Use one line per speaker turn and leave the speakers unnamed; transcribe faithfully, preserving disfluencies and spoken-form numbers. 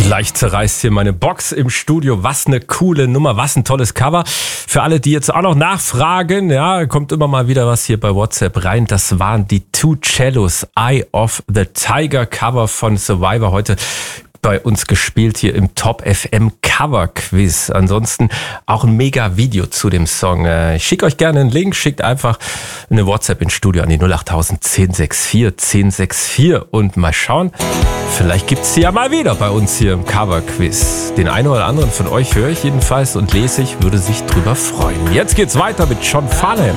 Gleich zerreißt hier meine Box im Studio. Was eine coole Nummer, was ein tolles Cover. Für alle, die jetzt auch noch nachfragen, ja, kommt immer mal wieder was hier bei WhatsApp rein. Das waren die Two Cellos, Eye of the Tiger, Cover von Survivor. Heute bei uns gespielt hier im Top F M Cover Quiz. Ansonsten auch ein mega Video zu dem Song. Ich schicke euch gerne einen Link, schickt einfach eine WhatsApp ins Studio an die null acht null null eins sechs vier zehn sechs vier und mal schauen, vielleicht gibt's sie ja mal wieder bei uns hier im Cover Quiz. Den einen oder anderen von euch höre ich jedenfalls und lese ich, würde sich drüber freuen. Jetzt geht's weiter mit John Farnham.